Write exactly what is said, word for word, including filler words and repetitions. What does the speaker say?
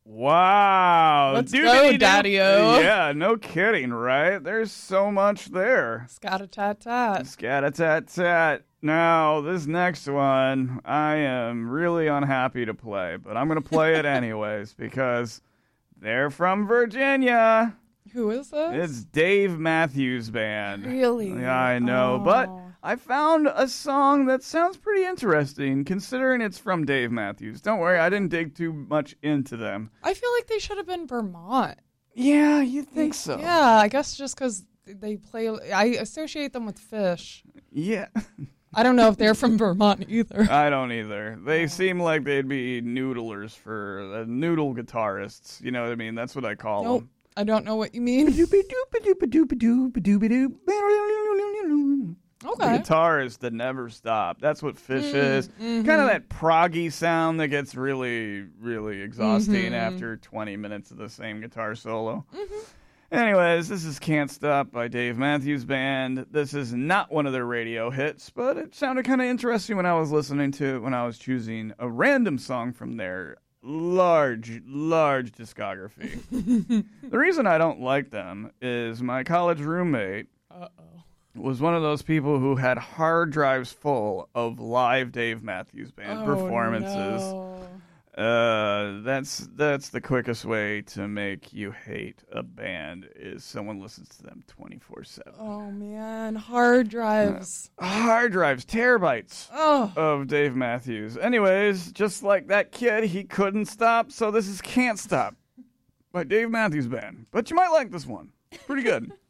Wow. Let's go, Daddy-O. Yeah, no kidding, right? There's so much there. Scat-a-tat-tat. Scat-a-tat-tat. Now, this next one, I am really unhappy to play, but I'm going to play it anyways because they're from Virginia. Who is this? It's Dave Matthews Band. Really? Yeah, I know. Oh. But I found a song that sounds pretty interesting, considering it's from Dave Matthews. Don't worry, I didn't dig too much into them. I feel like they should have been Vermont. Yeah, you think so? Yeah, I guess just because they play. I associate them with fish. Yeah. I don't know if they're from Vermont either. I don't either. They seem like they'd be noodlers for uh, noodle guitarists. You know what I mean? That's what I call Nope. them. I don't know what you mean. Okay. Guitars that never stop. That's what Fish Mm, is. mhm. Kind of that proggy sound that gets really, really exhausting Mhm. after twenty minutes of the same guitar solo. Mm-hmm. Anyways, this is Can't Stop by Dave Matthews Band. This is not one of their radio hits, but it sounded kind of interesting when I was listening to it, when I was choosing a random song from their large, large discography. The reason I don't like them is my college roommate Uh-oh. was one of those people who had hard drives full of live Dave Matthews Band Oh, performances. no. Uh, that's that's the quickest way to make you hate a band is someone listens to them twenty-four seven. Oh, man. Hard drives. Hard drives, terabytes Oh. of Dave Matthews. Anyways, just like that kid, he couldn't stop, so this is Can't Stop by Dave Matthews Band. But you might like this one. Pretty good.